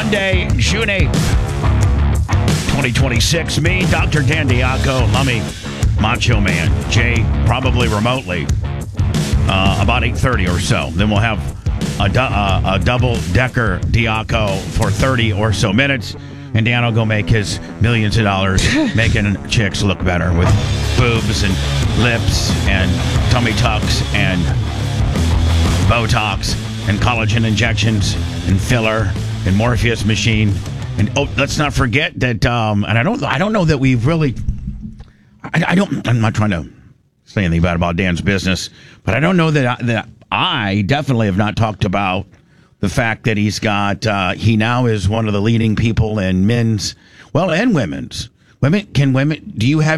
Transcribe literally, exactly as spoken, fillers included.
Monday, June eighth, twenty twenty-six. Me, Doctor Dan Diaco, Lummy, Macho Man, Jay, probably remotely, uh, about eight thirty or so. Then we'll have a, du- uh, a double-decker Diaco for thirty or so minutes, and Dan will go make his millions of dollars making chicks look better with boobs and lips and tummy tucks and Botox and collagen injections and filler and Morpheus machine. And oh, let's not forget that. Um, and I don't, I don't know that we've really. I, I don't. I'm not trying to say anything bad about Dan's business, but I don't know that I, that I definitely have not talked about the fact that he's got. Uh, he now is one of the leading people in men's, well, and women's. Women can women. Do you have